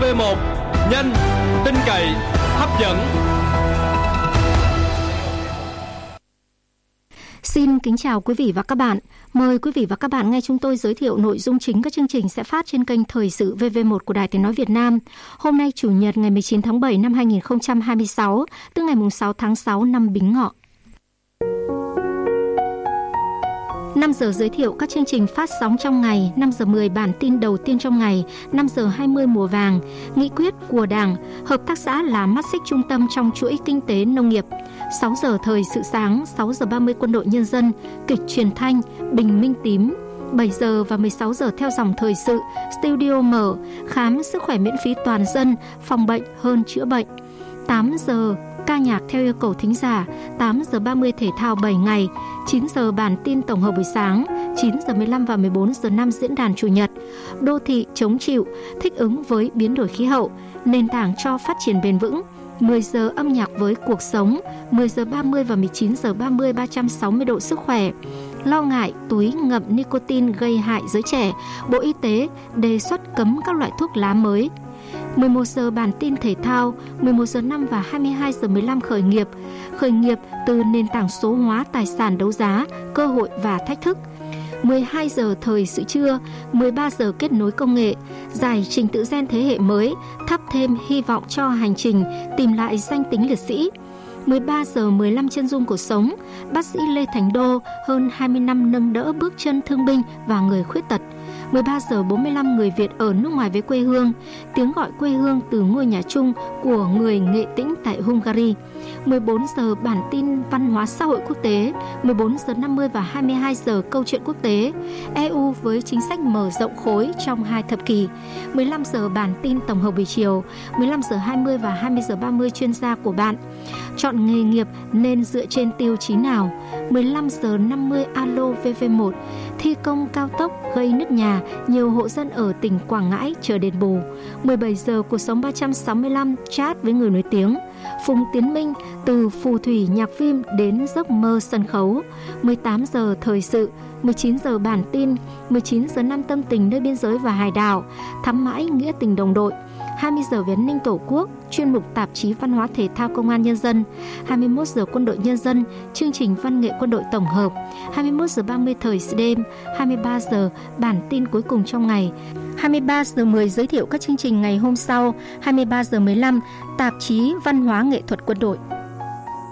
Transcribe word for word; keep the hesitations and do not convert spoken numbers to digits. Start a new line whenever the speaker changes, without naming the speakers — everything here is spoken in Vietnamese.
vê một, nhanh, tin cậy, hấp dẫn.
Xin kính chào quý vị và các bạn. Mời quý vị và các bạn nghe chúng tôi giới thiệu nội dung chính các chương trình sẽ phát trên kênh Thời sự vê vê một của Đài Tiếng nói Việt Nam. Hôm nay Chủ nhật ngày mười chín tháng bảy năm hai nghìn không trăm hai mươi sáu, tức ngày sáu tháng sáu năm Bính Ngọ. năm giờ giới thiệu các chương trình phát sóng trong ngày, năm giờ mười bản tin đầu tiên trong ngày, năm giờ hai mươi mùa vàng, nghị quyết của Đảng, hợp tác xã là mắt xích trung tâm trong chuỗi kinh tế nông nghiệp, sáu giờ thời sự sáng, sáu giờ ba mươi quân đội nhân dân, kịch truyền thanh, bình minh tím, bảy giờ và mười sáu giờ theo dòng thời sự, studio mở, khám sức khỏe miễn phí toàn dân, phòng bệnh hơn chữa bệnh, tám giờ ca nhạc theo yêu cầu thính giả, tám giờ ba mươi thể thao bảy ngày, chín giờ bản tin tổng hợp buổi sáng, chín giờ mười lăm và mười bốn giờ năm diễn đàn chủ nhật, đô thị chống chịu, thích ứng với biến đổi khí hậu, nền tảng cho phát triển bền vững, mười giờ âm nhạc với cuộc sống, mười giờ ba mươi và mười chín giờ ba mươi ba trăm sáu mươi độ sức khỏe. Lo ngại túi ngậm nicotine gây hại giới trẻ, Bộ Y tế đề xuất cấm các loại thuốc lá mới. mười một giờ bản tin thể thao, mười một giờ năm và hai mươi hai giờ mười lăm khởi nghiệp. Khởi nghiệp từ nền tảng số hóa tài sản đấu giá, cơ hội và thách thức. mười hai giờ thời sự trưa, mười ba giờ kết nối công nghệ, giải trình tự gen thế hệ mới, thắp thêm hy vọng cho hành trình tìm lại danh tính liệt sĩ. mười ba giờ mười lăm chân dung cuộc sống, bác sĩ Lê Thành Đô hơn hai mươi năm nâng đỡ bước chân thương binh và người khuyết tật. mười ba giờ bốn mươi lăm người Việt ở nước ngoài với quê hương, tiếng gọi quê hương từ ngôi nhà chung của người Nghệ Tĩnh tại Hungary. mười bốn giờ bản tin văn hóa xã hội quốc tế, mười bốn giờ năm mươi và hai mươi hai giờ câu chuyện quốc tế, e u với chính sách mở rộng khối trong hai thập kỷ. mười lăm giờ bản tin tổng hợp buổi chiều, mười lăm giờ hai mươi và hai mươi giờ ba mươi chuyên gia của bạn. Chọn nghề nghiệp nên dựa trên tiêu chí nào? mười lăm giờ năm mươi alo vê vê một, thi công cao tốc gây nứt nhà, nhiều hộ dân ở tỉnh Quảng Ngãi chờ đền bù. mười bảy giờ cuộc sống ba trăm sáu mươi lăm chat với người nổi tiếng. Phùng Tiến Minh từ phù thủy nhạc phim đến giấc mơ sân khấu. mười tám giờ thời sự, mười chín giờ bản tin, mười chín giờ năm tâm tình nơi biên giới và hải đảo, thắm mãi nghĩa tình đồng đội. hai mươi giờ về an ninh tổ quốc, chuyên mục tạp chí văn hóa thể thao công an nhân dân. hai mươi mốt giờ quân đội nhân dân, chương trình văn nghệ quân đội tổng hợp. hai mươi mốt giờ ba mươi thời sự đêm, hai mươi ba giờ bản tin cuối cùng trong ngày. hai mươi ba giờ mười giới thiệu các chương trình ngày hôm sau. hai mươi ba giờ mười lăm tạp chí văn hóa nghệ thuật quân đội.